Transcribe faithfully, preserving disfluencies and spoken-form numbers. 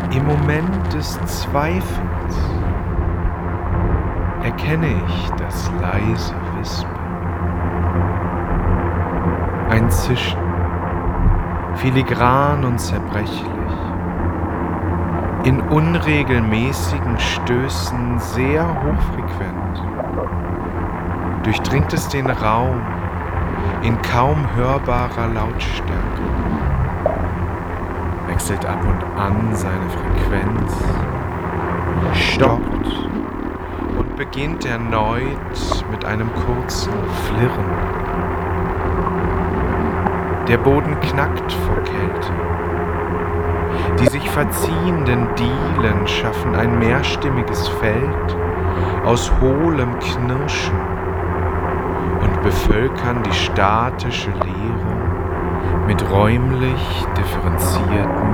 Im Moment des Zweifels erkenne ich das leise Wispern. Ein Zischen, filigran und zerbrechlich, in unregelmäßigen Stößen sehr hochfrequent, durchdringt es den Raum in kaum hörbarer Lautstärke, wechselt ab und an seine Frequenz, stoppt und beginnt erneut mit einem kurzen Flirren. Der Boden knackt vor Kälte. Die sich verziehenden Dielen schaffen ein mehrstimmiges Feld aus hohlem Knirschen und bevölkern die statische Leere mit räumlich differenzierten